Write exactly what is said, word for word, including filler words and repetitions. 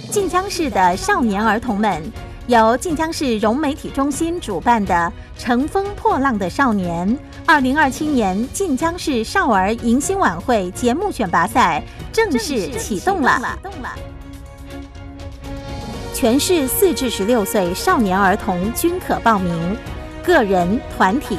晋江市的少年儿童们，由晋江市融媒体中心主办的“乘风破浪的少年”二零二七年晋江市少儿迎新晚会节目选拔赛正式启动了。全市四至十六岁少年儿童均可报名，个人、团体